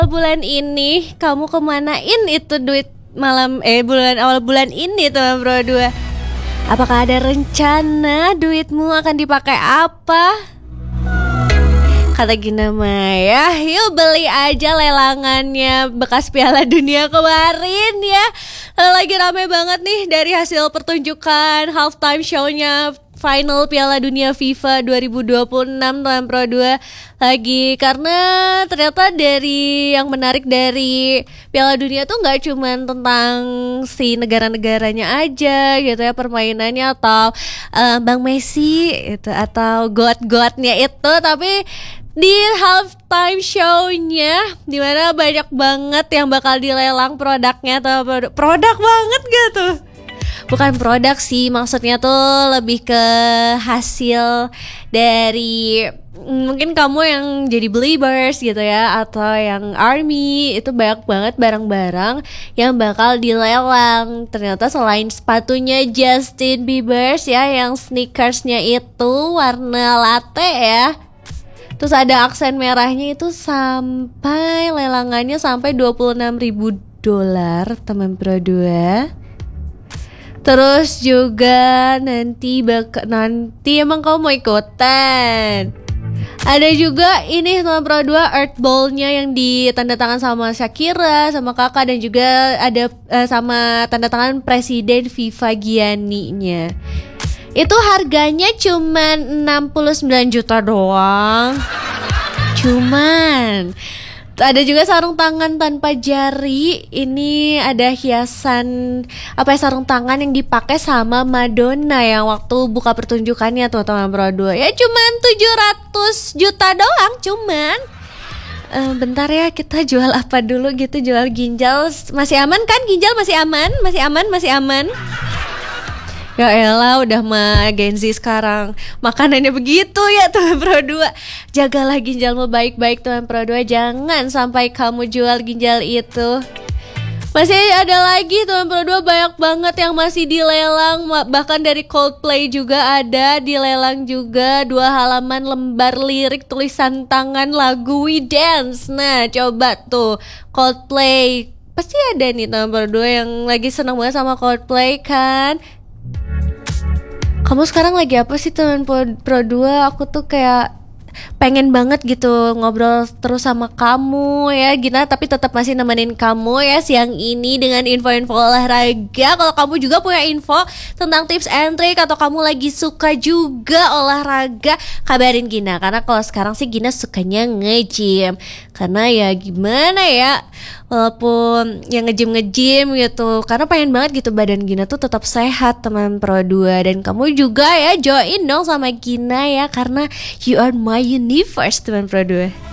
Bulan ini kamu kemanain itu duit bulan awal bulan ini teman Pro 2? Apakah ada rencana duitmu akan dipakai apa? Kata Gina Maya, yuk beli aja lelangannya bekas Piala Dunia kemarin ya. Lagi rame banget nih dari hasil pertunjukan halftime show-nya final Piala Dunia FIFA 2026 Tuan Pro 2 lagi, karena ternyata dari yang menarik dari Piala Dunia tuh nggak cuman tentang si negara-negaranya aja gitu ya permainannya atau Bang Messi itu atau god-godnya itu, tapi di halftime show-nya dimana banyak banget yang bakal dilelang produknya atau produk banget gitu. Bukan produk sih, maksudnya tuh lebih ke hasil dari mungkin kamu yang jadi Believers gitu ya, atau yang Army, itu banyak banget barang-barang yang bakal dilelang. Ternyata selain sepatunya Justin Bieber ya, yang sneakersnya itu warna latte ya, terus ada aksen merahnya, itu sampai lelangannya sampai $26.000 teman Pro 2. Terus juga nanti emang kamu mau ikutan. Ada juga ini teman Pro 2 Earth Bowl-nya yang ditandatangan sama Shakira, sama Kakak, dan juga ada sama tanda tangan Presiden FIFA Gianni-nya. Itu harganya cuman 69 juta doang. Cuman ada juga sarung tangan tanpa jari. Ini ada hiasan sarung tangan yang dipakai sama Madonna yang waktu buka pertunjukannya tuh teman Pro 2. Ya cuman 700 juta doang cuman. Bentar ya, kita jual apa dulu gitu, jual ginjal. Masih aman kan ginjal? Masih aman? Masih aman? Ya elah, udah mah Gen Z sekarang makanannya begitu ya Tuan Pro 2. Jagalah ginjalmu baik-baik Tuan Pro 2, jangan sampai kamu jual ginjal itu. Masih ada lagi Tuan Pro 2, banyak banget yang masih dilelang. Bahkan dari Coldplay juga ada dilelang juga, 2 halaman lembar lirik tulisan tangan lagu We Dance. Nah coba tuh Coldplay, pasti ada nih Tuan Pro 2 yang lagi seneng banget sama Coldplay kan. Kamu sekarang lagi apa sih teman Pro 2? Aku tuh kayak pengen banget gitu ngobrol terus sama kamu ya Gina, tapi tetap masih nemenin kamu ya siang ini dengan info-info olahraga. Kalau kamu juga punya info tentang tips and trick atau kamu lagi suka juga olahraga, kabarin Gina. Karena kalau sekarang sih Gina sukanya nge-gym, karena ya gimana ya, walaupun yang nge-gym gitu, karena pengen banget gitu badan Gina tuh tetap sehat teman Pro 2. Dan kamu juga ya join dong sama Gina ya, karena you are my universe teman Pro 2.